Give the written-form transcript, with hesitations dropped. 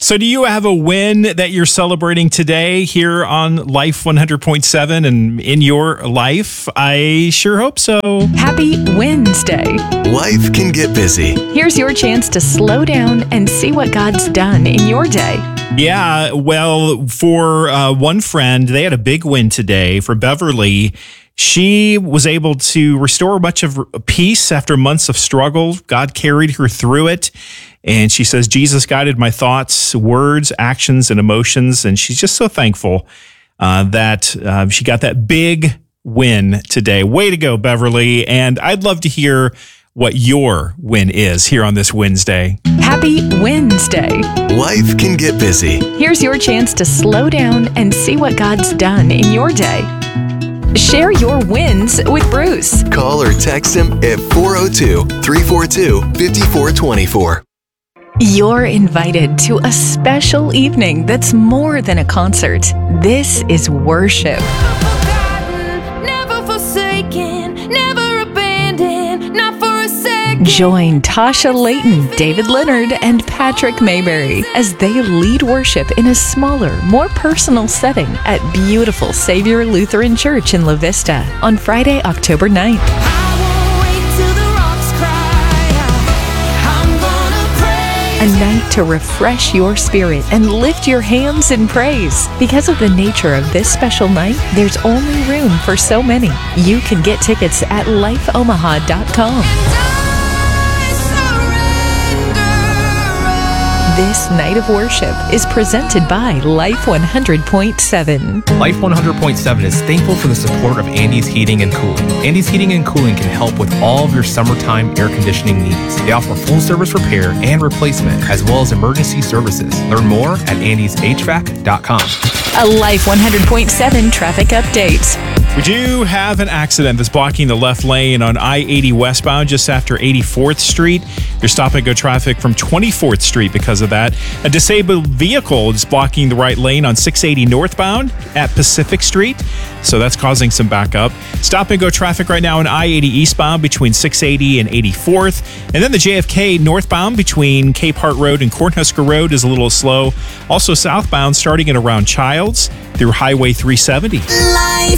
So do you have a win that you're celebrating today here on Life 100.7 and in your life? I sure hope so. Happy Wednesday. Life can get busy. Here's your chance to slow down and see what God's done in your day. Yeah, well, for one friend, they had a big win today. For Beverly, she was able to restore much of peace after months of struggle. God carried her through it. And she says, Jesus guided my thoughts, words, actions, and emotions. And she's just so thankful that she got that big win today. Way to go, Beverly. And I'd love to hear what your win is here on this Wednesday. Happy Wednesday. Life can get busy. Here's your chance to slow down and see what God's done in your day. Share your wins with Bruce. Call or text him at 402-342-5424. You're invited to a special evening that's more than a concert. This is worship. Never forsaken, never abandoned, not for a second. Join Tasha Layton, David Leonard, and Patrick Mayberry as they lead worship in a smaller, more personal setting at beautiful Savior Lutheran Church in La Vista on Friday, October 9th. A night to refresh your spirit and lift your hands in praise. Because of the nature of this special night, there's only room for so many. You can get tickets at lifeomaha.com. This night of worship is presented by Life 100.7. Life 100.7 is thankful for the support of Andy's Heating and Cooling. Andy's Heating and Cooling can help with all of your summertime air conditioning needs. They offer full service repair and replacement, as well as emergency services. Learn more at andyshvac.com. A Life 100.7 traffic update. We do have an accident that's blocking the left lane on I-80 westbound just after 84th Street. There's stop-and-go traffic from 24th Street because of that. A disabled vehicle is blocking the right lane on 680 northbound at Pacific Street, so that's causing some backup. Stop-and-go traffic right now on I-80 eastbound between 680 and 84th. And then the JFK northbound between Cape Hart Road and Cornhusker Road is a little slow. Also southbound starting at around Childs through Highway 370. Life